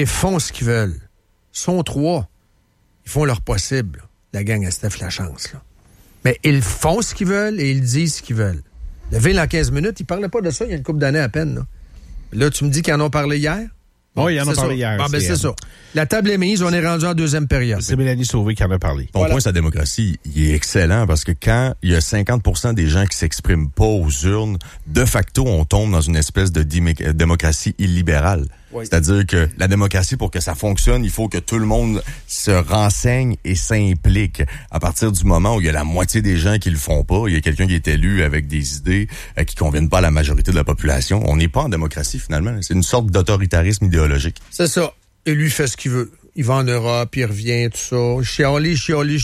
Ils font ce qu'ils veulent. Ils sont 3. Ils font leur possible, la gang à Steph Lachance. Là. Mais ils font ce qu'ils veulent et ils disent ce qu'ils veulent. Le Ville en 15 minutes, ils ne parlaient pas de ça il y a une couple d'années à peine. Là, tu me dis qu'ils en ont parlé hier? Bon, oui, ils en ont parlé hier. Bon, c'est ça. La table est mise, on est rendu en deuxième période. C'est Mélanie Sauvé qui en a parlé. Ton point, sa démocratie, il est excellent parce que quand il y a 50% des gens qui s'expriment pas aux urnes, de facto, on tombe dans une espèce de démocratie illibérale. Oui. C'est-à-dire que la démocratie, pour que ça fonctionne, il faut que tout le monde se renseigne et s'implique. À partir du moment où il y a la moitié des gens qui le font pas, il y a quelqu'un qui est élu avec des idées qui conviennent pas à la majorité de la population, on n'est pas en démocratie finalement. C'est une sorte d'autoritarisme idéologique. C'est ça. Et lui fait ce qu'il veut. Il va en Europe, il revient, tout ça. Chialer,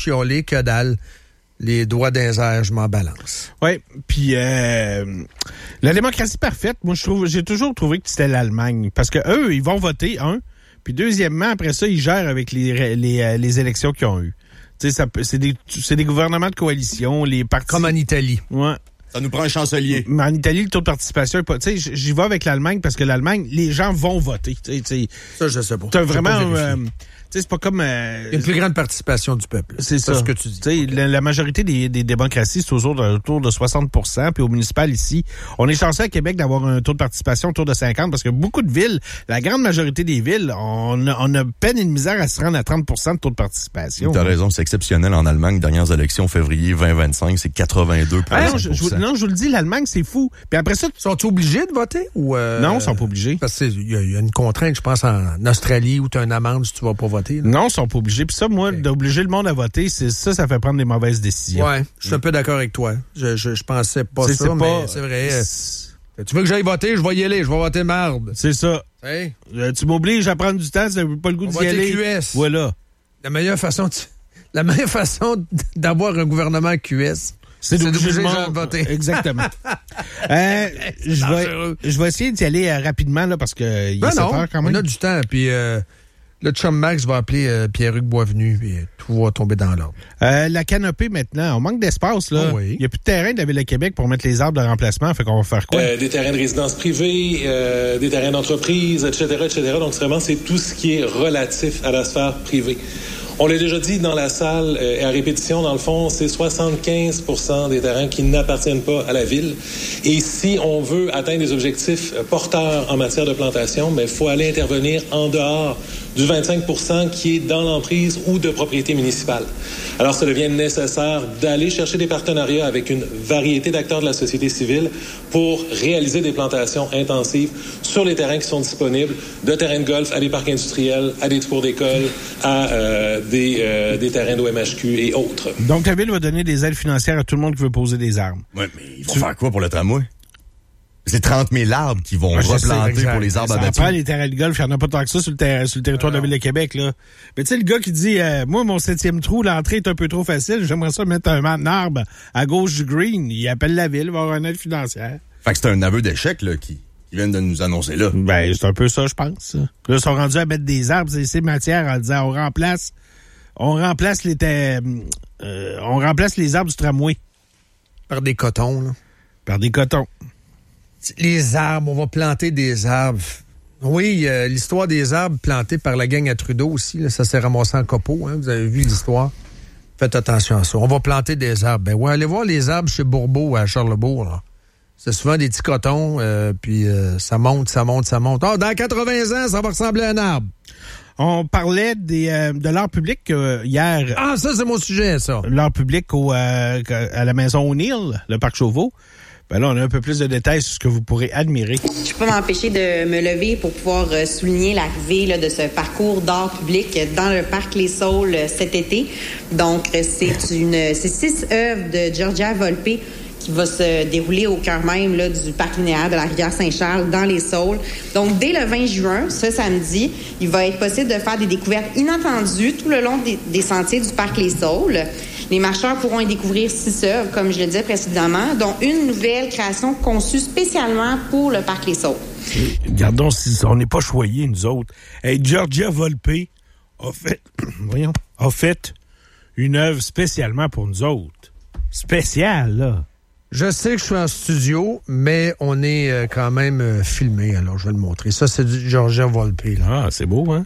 que dalle. Les doigts dans les airs, je m'en balance. Oui, puis la démocratie parfaite, moi j'ai toujours trouvé que c'était l'Allemagne. Parce que eux, ils vont voter, puis deuxièmement, après ça, ils gèrent avec les élections qu'ils ont eues. Tu sais, c'est des gouvernements de coalition, les partis... Comme en Italie. Ouais. Ça nous prend un chancelier. Mais en Italie, le taux de participation est pas... Tu sais, j'y vais avec l'Allemagne parce que l'Allemagne, les gens vont voter. Ça, je sais pas. T'as vraiment... Tu sais, c'est pas comme... Il y a une plus grande participation du peuple. C'est ça. Ce que tu dis. Tu sais, la majorité des démocraties, c'est autour de 60%. Puis au municipal, ici, on est chanceux à Québec d'avoir un taux de participation autour de 50% parce que beaucoup de villes, la grande majorité des villes, on a peine et de misère à se rendre à 30% de taux de participation. T'as raison, c'est exceptionnel en Allemagne. Dernières élections, février 2025, c'est 82%. Non, je vous le dis, l'Allemagne, c'est fou. Puis après ça... Sont-ils obligés de voter? Ou Non, ils sont pas obligés. Parce qu'il y a une contrainte, je pense, en Australie où tu as une amende si tu vas pas voter. Là. Non, ils sont pas obligés. Puis ça, moi, d'obliger le monde à voter, ça fait prendre des mauvaises décisions. Ouais, je suis un peu d'accord avec toi. Je pensais pas ça, mais c'est vrai. Tu veux que j'aille voter? Je vais y aller. Je vais voter marde. C'est ça. Hey. Tu m'obliges à prendre du temps, tu n'as pas le goût d'y aller. QS. Voilà. La meilleure façon d'avoir un gouvernement QS, c'est d'obliger le monde à voter. Exactement. Je vais essayer d'y aller rapidement là, parce que il y a 7 heures quand même. On a du temps. Puis le chum Max va appeler Pierre-Hugues Boisvenu et tout va tomber dans l'ordre. La canopée maintenant, on manque d'espace là. Oh oui. Il n'y a plus de terrain de la Ville de Québec pour mettre les arbres de remplacement. Fait qu'on va faire quoi? Des terrains de résidence privée, des terrains d'entreprise, etc. Donc vraiment, c'est tout ce qui est relatif à la sphère privée. On l'a déjà dit dans la salle et à répétition, dans le fond, c'est 75% des terrains qui n'appartiennent pas à la ville. Et si on veut atteindre des objectifs porteurs en matière de plantation, il faut aller intervenir en dehors du 25% qui est dans l'emprise ou de propriété municipale. Alors, ça devient nécessaire d'aller chercher des partenariats avec une variété d'acteurs de la société civile pour réaliser des plantations intensives sur les terrains qui sont disponibles, de terrains de golf à des parcs industriels, à des cours d'école, à des terrains d'OMHQ et autres. Donc, la Ville va donner des aides financières à tout le monde qui veut poser des arbres. Oui, mais ils vont faire quoi pour le tramway? C'est 30 000 arbres qui vont replanter pour les arbres abattus. Après, les terrains de golf, il n'y en a pas tant que ça sur le territoire de la Ville de Québec, là. Mais tu sais, le gars qui dit, moi, mon 7e trou, l'entrée est un peu trop facile, j'aimerais ça mettre un arbre à gauche du green. Il appelle la Ville, il va avoir une aide financière. Fait que c'est un aveu d'échec, là, qui viennent de nous annoncer là. Ben, c'est un peu ça, je pense. Là, ils sont rendus à mettre des arbres, ces matières, en disant, on remplace les arbres du tramway. Par des cotons, là. Par des cotons. Les arbres, on va planter des arbres. Oui, l'histoire des arbres plantés par la gang à Trudeau aussi, là, ça s'est ramassé en copeaux, hein, vous avez vu l'histoire. Faites attention à ça. On va planter des arbres. Ben ouais, allez voir les arbres chez Bourbeau à Charlebourg, là. C'est souvent des petits cotons, puis ça monte. Oh, dans 80 ans, ça va ressembler à un arbre. On parlait de l'art public hier. Ah, ça, c'est mon sujet, ça. L'art public à la Maison O'Neill, le Parc Chauveau. Ben là, on a un peu plus de détails sur ce que vous pourrez admirer. Je peux pas m'empêcher de me lever pour pouvoir souligner l'arrivée là, de ce parcours d'art public dans le Parc Les Saules cet été. Donc, c'est 6 œuvres de Georgia Volpe qui va se dérouler au cœur même là, du parc linéaire de la rivière Saint-Charles dans les Saules. Donc, dès le 20 juin, ce samedi, il va être possible de faire des découvertes inattendues tout le long des sentiers du parc Les Saules. Les marcheurs pourront y découvrir 6 œuvres, comme je le disais précédemment, dont une nouvelle création conçue spécialement pour le parc Les Saules. Regardons si on n'est pas choyés, nous autres. Hey, Georgia Volpe a fait une œuvre spécialement pour nous autres. Spéciale, là. Je sais que je suis en studio, mais on est quand même filmé, alors je vais le montrer. Ça, c'est du Georgia Volpe, là. Ah, c'est beau, hein?